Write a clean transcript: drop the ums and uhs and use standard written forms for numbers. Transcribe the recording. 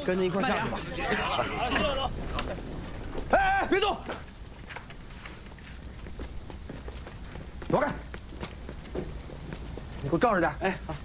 跟着一块下去吧。哎，别动！躲开！你给我照着点。哎，好。